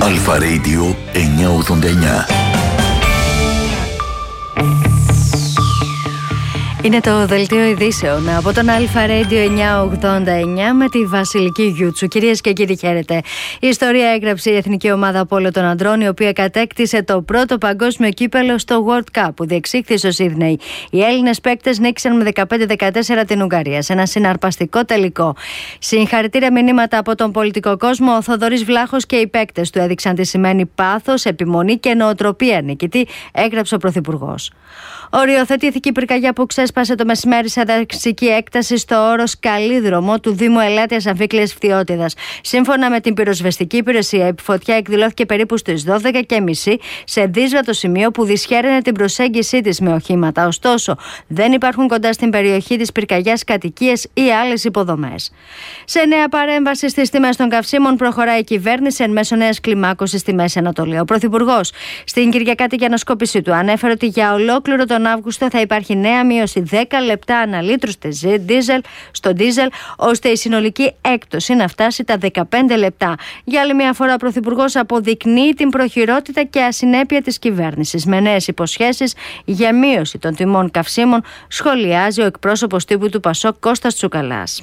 Αλφα Radio 989. Είναι το δελτίο ειδήσεων από τον Αλφα Radio 989 με τη Βασιλική Γιούτσου. Κυρίες και κύριοι, χαίρετε. Η ιστορία έγραψε η εθνική ομάδα πόλο των ανδρών, η οποία κατέκτησε το πρώτο παγκόσμιο κύπελο στο World Cup που διεξήχθη στο Σίδνεϊ. Οι Έλληνες παίκτες νίκησαν με 15-14 την Ουγγαρία σε ένα συναρπαστικό τελικό. Συγχαρητήρια μηνύματα από τον πολιτικό κόσμο. Ο Θοδωρής Βλάχος και οι παίκτες του έδειξαν τι σημαίνει πάθος, επιμονή και νοοτροπία νικητή, έγραψε ο Πρωθυπουργός. Οριοθετήθηκε η πυρκαγιά που ξέσπασε το μεσημέρι σε δασική έκταση στο όρος Καλίδρομο του Δήμου Ελάτιας Αμφίκλειας Φθιώτιδας. Σύμφωνα με την πυροσβεστική υπηρεσία, η φωτιά εκδηλώθηκε περίπου στις 12:30 σε δύσβατο σημείο που δυσχέραινε την προσέγγιση της με οχήματα. Ωστόσο, δεν υπάρχουν κοντά στην περιοχή της πυρκαγιάς κατοικίες ή άλλες υποδομές. Σε νέα παρέμβαση στις τιμές των καυσίμων, προχωράει η κυβέρνηση εν μέσω νέας κλιμάκωσης στη Μέση Ανατολή. Ο Πρωθυπουργός στην Κυριακάτικη ανασκόπηση του ανέφερε ότι για ολόκληρο τον Αύγουστο θα υπάρχει νέα μείωση 10 λεπτά ανά λίτρο στο ντίζελ, ώστε η συνολική έκπτωση να φτάσει τα 15 λεπτά. Για άλλη μια φορά, ο Πρωθυπουργός αποδεικνύει την προχειρότητα και ασυνέπεια της κυβέρνησης με νέες υποσχέσεις για μείωση των τιμών καυσίμων, σχολιάζει ο εκπρόσωπος τύπου του Πασόκ Κώστας Τσουκαλάς.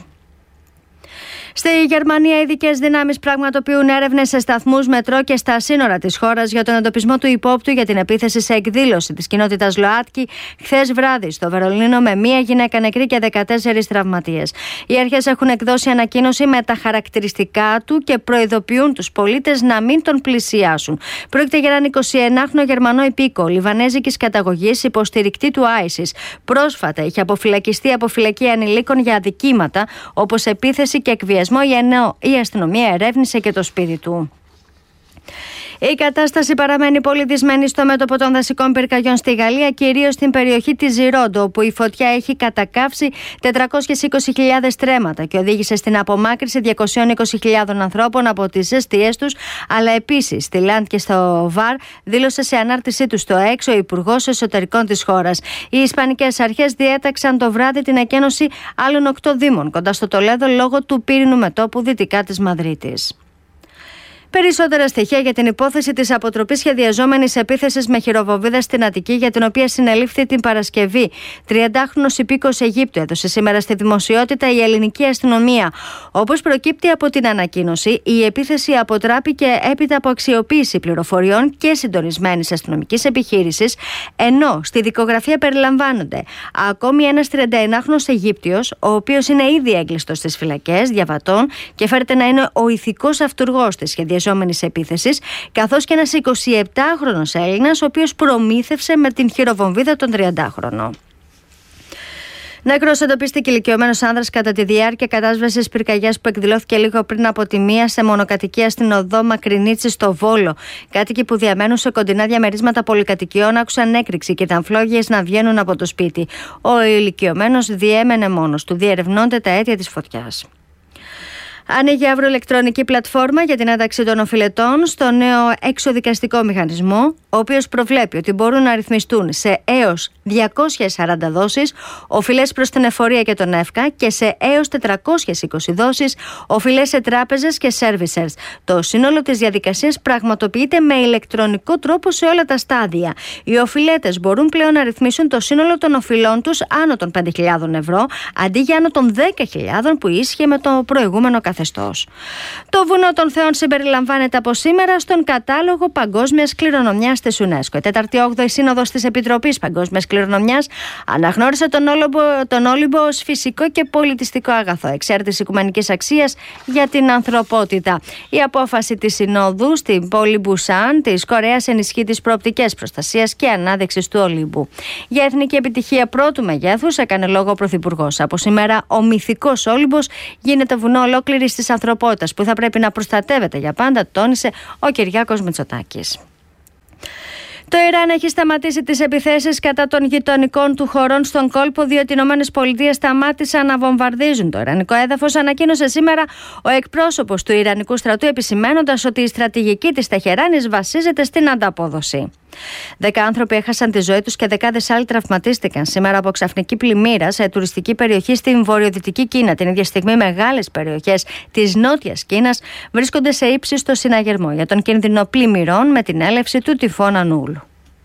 Στη Γερμανία, ειδικές δυνάμεις πραγματοποιούν έρευνες σε σταθμούς μετρό και στα σύνορα της χώρας για τον εντοπισμό του υπόπτου για την επίθεση σε εκδήλωση της κοινότητας ΛΟΑΤΚΙ χθες βράδυ στο Βερολίνο, με μία γυναίκα νεκρή και 14 τραυματίες. Οι αρχές έχουν εκδώσει ανακοίνωση με τα χαρακτηριστικά του και προειδοποιούν τους πολίτες να μην τον πλησιάσουν. Πρόκειται για έναν 21χρονο Γερμανό υπήκο Λιβανέζικης καταγωγής, υποστηρικτή του ISIS. Πρόσφατα είχε αποφυλακιστεί από φυλακή ανηλίκων για αδικήματα όπως επίθεση και εκβιασμό, ενώ η αστυνομία ερεύνησε και το σπίτι του. Η κατάσταση παραμένει πολύ δυσμενή στο μέτωπο των δασικών πυρκαγιών στη Γαλλία, κυρίως στην περιοχή της Ζιρόντο, όπου η φωτιά έχει κατακαύσει 420.000 τρέματα και οδήγησε στην απομάκρυνση 220.000 ανθρώπων από τις εστίες τους, αλλά επίσης στη Λαντ και στο Βαρ, δήλωσε σε ανάρτησή του στο X ο Υπουργός Εσωτερικών της χώρας. Οι Ισπανικές αρχές διέταξαν το βράδυ την εκένωση άλλων 8 δήμων κοντά στο Τολέδο λόγω του πύρινου μετώπου δυτικά της Μαδρίτης. Περισσότερα στοιχεία για την υπόθεση της αποτροπής σχεδιαζόμενης επίθεσης με χειροβομβίδα στην Αττική, για την οποία συνελήφθη την Παρασκευή 30χρονος υπήκος Αιγύπτου, έδωσε σήμερα στη δημοσιότητα η ελληνική αστυνομία. Όπως προκύπτει από την ανακοίνωση, η επίθεση αποτράπηκε έπειτα από αξιοποίηση πληροφοριών και συντονισμένης αστυνομικής επιχείρησης, ενώ στη δικογραφία περιλαμβάνονται ακόμη ένας 31χρονος Αιγύπτιος, ο οποίος είναι ήδη έγκλειστος στις φυλακές διαβατών και φέρεται να είναι ο ηθικός αυτουργός της σχεδιαζόμενης επίθεσης, καθώς και ένας 27χρονος Έλληνας, ο οποίος προμήθευσε με την χειροβομβίδα τον 30χρονο. Νεκρός εντοπίστηκε ηλικιωμένος άνδρας κατά τη διάρκεια κατάσβεσης πυρκαγιάς που εκδηλώθηκε λίγο πριν από τη μία σε μονοκατοικία στην οδό Μακρινίτση στο Βόλο. Κάτοικοι που διαμένουν σε κοντινά διαμερίσματα πολυκατοικιών άκουσαν έκρηξη και ήταν φλόγες να βγαίνουν από το σπίτι. Ο ηλικιωμένος διέμενε μόνος του. Διερευνώνται τα αίτια της φωτιάς. Ανοίγει αύριο ηλεκτρονική πλατφόρμα για την ένταξη των οφειλετών στο νέο εξοδικαστικό μηχανισμό, ο οποίος προβλέπει ότι μπορούν να ρυθμιστούν σε έως 240 δόσεις οφειλές προς την εφορία και τον ΕΦΚΑ και σε έως 420 δόσεις οφειλές σε τράπεζες και servicers. Το σύνολο της διαδικασίας πραγματοποιείται με ηλεκτρονικό τρόπο σε όλα τα στάδια. Οι οφειλέτες μπορούν πλέον να ρυθμίσουν το σύνολο των οφειλών τους άνω των 5.000 ευρώ, αντί για άνω των 10.000 που ίσχυε με το προηγούμενο καθεστώς. Το Βουνό των Θεών συμπεριλαμβάνεται από σήμερα στον κατάλογο Παγκόσμιας Κληρονομιάς της UNESCO. Η 48η Σύνοδος της Επιτροπής Παγκόσμιας Κληρονομιάς αναγνώρισε τον Όλυμπο ως φυσικό και πολιτιστικό αγαθό εξαίρετης οικουμενικής αξίας για την ανθρωπότητα. Η απόφαση της Συνόδου στην πόλη Μπουσάν της Κορέας ενισχύει τις προοπτικές προστασίας και ανάδειξης του Ολύμπου. Για εθνική επιτυχία πρώτου μεγέθους έκανε λόγο ο Πρωθυπουργός. Από σήμερα ο μυθικός Όλυμπος γίνεται βουνό ολόκληρης της ανθρωπότητας που θα πρέπει να προστατεύεται για πάντα, τόνισε ο Κυριάκος Μητσοτάκης. Το Ιράν έχει σταματήσει τις επιθέσεις κατά των γειτονικών του χωρών στον κόλπο, διότι οι ΗΠΑ σταμάτησαν να βομβαρδίζουν το ιρανικό έδαφος, ανακοίνωσε σήμερα ο εκπρόσωπος του Ιρανικού στρατού, επισημαίνοντας ότι η στρατηγική της Τεχεράνης βασίζεται στην ανταπόδοση. 10 άνθρωποι έχασαν τη ζωή τους και δεκάδες άλλοι τραυματίστηκαν σήμερα από ξαφνική πλημμύρα σε τουριστική περιοχή στην βορειοδυτική Κίνα. Την ίδια στιγμή, μεγάλες περιοχές της νότιας Κίνας βρίσκονται σε ύψιστο συναγερμό για τον κίνδυνο πλημμυρών με την έλευση του τυφώνα Νούλου.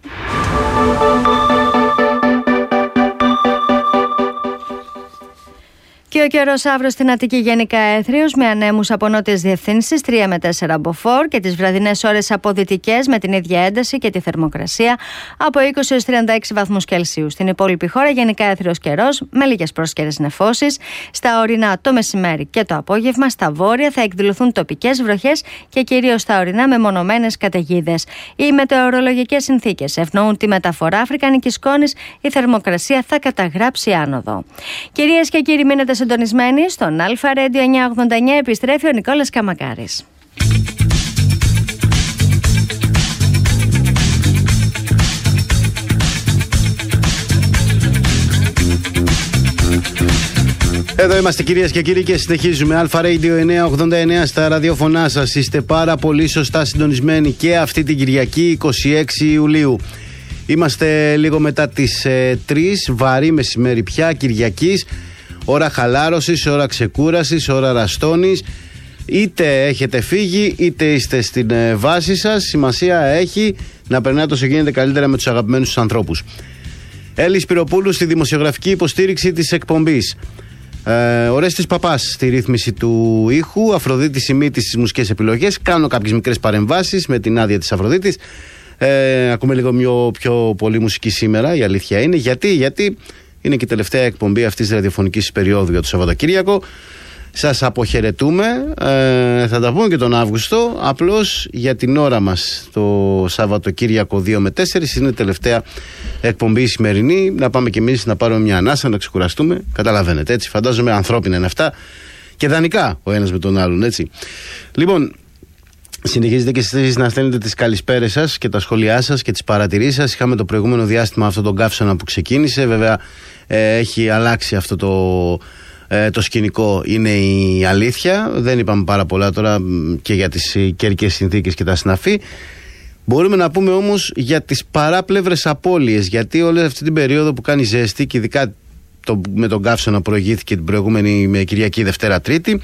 Και ο καιρός αύριο στην Αττική γενικά έθριος με ανέμους από νότιες διευθύνσεις 3 με 4 μποφόρ και τις βραδινές ώρες από δυτικές με την ίδια ένταση και τη θερμοκρασία από 20 έως 36 βαθμούς Κελσίου. Στην υπόλοιπη χώρα γενικά έθριος καιρός με λίγες πρόσκαιρες νεφώσεις. Στα ορεινά το μεσημέρι και το απόγευμα, στα βόρεια θα εκδηλωθούν τοπικές βροχές και κυρίως στα ορεινά μεμονωμένες καταιγίδες. Οι μετεωρολογικές συνθήκες ευνοούν τη μεταφορά αφρικανικής σκόνης, η θερμοκρασία θα καταγράψει άνοδο. Κυρίες και κύριοι, μείνετε συντονισμένοι στον Αλφα Radio 989, επιστρέφει ο Νικόλας Καμακάρης. Εδώ είμαστε κυρίες και κύριοι και συνεχίζουμε. Αλφα Radio 989 στα ραδιοφωνά σας. Είστε πάρα πολύ σωστά συντονισμένοι και αυτή την Κυριακή 26 Ιουλίου. Είμαστε λίγο μετά τις 3, βαρύ μεσημέρι πια Κυριακής. Ώρα χαλάρωσης, ώρα ξεκούρασης, ώρα ραστώνης. Είτε έχετε φύγει, είτε είστε στην βάση σας. Σημασία έχει να περνάτε όσο γίνεται καλύτερα με τους αγαπημένους τους ανθρώπους. Έλλη Σπυροπούλου στη δημοσιογραφική υποστήριξη της εκπομπής. Ορέστης Παπάς στη ρύθμιση του ήχου. Αφροδίτη Σιμίτη στις μουσικές επιλογές. Κάνω κάποιες μικρές παρεμβάσεις με την άδεια της Αφροδίτης. Ακούμε λίγο πιο πολύ μουσική σήμερα, η αλήθεια είναι. Γιατί είναι και η τελευταία εκπομπή αυτής της ραδιοφωνικής περίοδου για το Σαββατοκύριακο. Σας αποχαιρετούμε. Θα τα πούμε και τον Αύγουστο. Απλώς για την ώρα μας το Σαββατοκύριακο 2 με 4 είναι η τελευταία εκπομπή η σημερινή. Να πάμε κι εμείς να πάρουμε μια ανάσα, να ξεκουραστούμε. Καταλαβαίνετε, έτσι. Φαντάζομαι ανθρώπινα είναι αυτά. Και δανεικά ο ένας με τον άλλον, έτσι. Λοιπόν, συνεχίζετε και εσείς να στέλνετε τις καλησπέρες σας και τα σχόλιά σας και τις παρατηρήσεις σας. Είχαμε το προηγούμενο διάστημα αυτό τον καύσωνα που ξεκίνησε. Βέβαια έχει αλλάξει αυτό το σκηνικό, είναι η αλήθεια. Δεν είπαμε πάρα πολλά τώρα και για τις καιρικές συνθήκες και τα συναφή. Μπορούμε να πούμε όμως για τις παράπλευρες απώλειες, γιατί όλη αυτή την περίοδο που κάνει ζέστη και ειδικά με τον καύσωνα προηγήθηκε την προηγούμενη με Κυριακή, Δευτέρα, Τρίτη,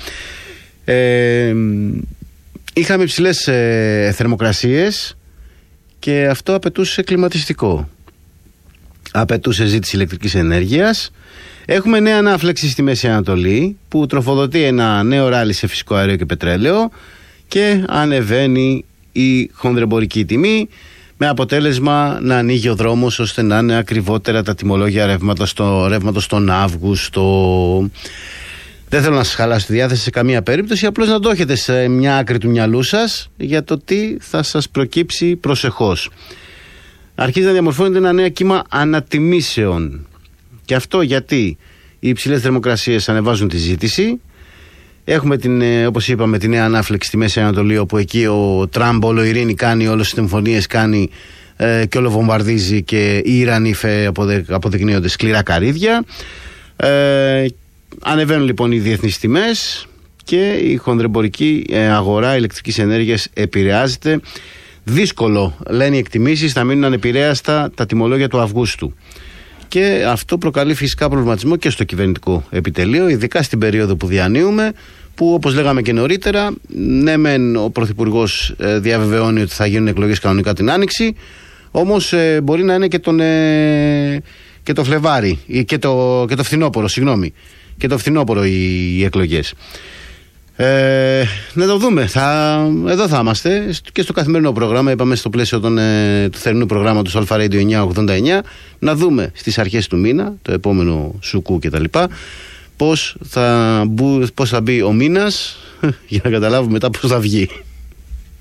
είχαμε υψηλές θερμοκρασίες και αυτό απαιτούσε κλιματιστικό. Απαιτούσε ζήτηση ηλεκτρικής ενέργειας. Έχουμε νέα ανάφλεξη στη Μέση Ανατολή που τροφοδοτεί ένα νέο ράλι σε φυσικό αέριο και πετρέλαιο και ανεβαίνει η χονδρεμπορική τιμή με αποτέλεσμα να ανοίγει ο δρόμος ώστε να είναι ακριβότερα τα τιμολόγια ρεύματος τον Αύγουστο. Δεν θέλω να σας χαλάσω τη διάθεση σε καμία περίπτωση, απλώς να το έχετε σε μια άκρη του μυαλού σας για το τι θα σας προκύψει προσεχώς. Αρχίζει να διαμορφώνεται ένα νέο κύμα ανατιμήσεων. Και αυτό γιατί οι υψηλές θερμοκρασίες ανεβάζουν τη ζήτηση. Έχουμε όπως είπαμε τη νέα ανάφλεξη στη Μέση Ανατολή, όπου εκεί ο Τραμπ όλο ειρήνη κάνει, όλες τις συμφωνίες κάνει και όλο βομβαρδίζει και οι Ιρανοί αποδεικνύονται σκληρά καρύδια. Ανεβαίνουν λοιπόν οι διεθνείς τιμές και η χονδρεμπορική αγορά ηλεκτρικής ενέργειας επηρεάζεται. Δύσκολο, λένε οι εκτιμήσεις, θα μείνουν ανεπηρέαστα τα τιμολόγια του Αυγούστου. Και αυτό προκαλεί φυσικά προβληματισμό και στο κυβερνητικό επιτελείο, ειδικά στην περίοδο που διανύουμε, που όπως λέγαμε και νωρίτερα, ναι μεν ο Πρωθυπουργός διαβεβαιώνει ότι θα γίνουν εκλογές κανονικά την Άνοιξη, όμως μπορεί να είναι και το Φλεβάρι και το φθινόπωρο, και το φθινόπωρο οι εκλογές. Να το δούμε. Εδώ θα είμαστε και στο καθημερινό πρόγραμμα. Είπαμε στο πλαίσιο του θερινού προγράμματος Αλφα Radio 989 να δούμε στις αρχές του μήνα, το επόμενο σουκού κτλ, πώς θα μπει ο μήνας για να καταλάβουμε μετά πώς θα βγει.